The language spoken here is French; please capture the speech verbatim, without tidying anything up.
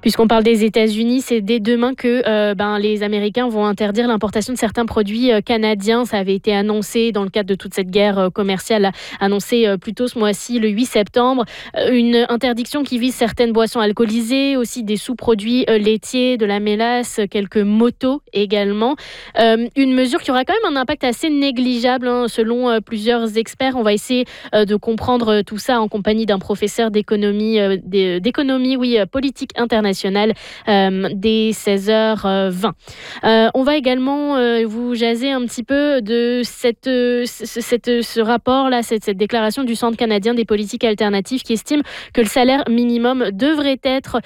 Puisqu'on parle des États-Unis, c'est dès demain que euh, ben, les Américains vont interdire l'importation de certains produits euh, canadiens. Ça avait été annoncé dans le cadre de toute cette guerre euh, commerciale annoncée euh, plus tôt ce mois-ci, le huit septembre. Euh, une interdiction qui vise certaines boissons alcoolisées, aussi des sous-produits euh, laitiers, de la mélasse, quelques motos également. Euh, une mesure qui aura quand même un impact assez négligeable, hein, selon euh, plusieurs experts. On va essayer euh, de comprendre euh, tout ça en compagnie d'un professeur d'économie, euh, d'économie oui, euh, politique internationale euh, dès seize heures vingt. Euh, on va également euh, vous jaser un petit peu de cette, euh, cette, ce rapport-là, cette, cette déclaration du Centre canadien des politiques alternatives qui estime que le salaire minimum devrait être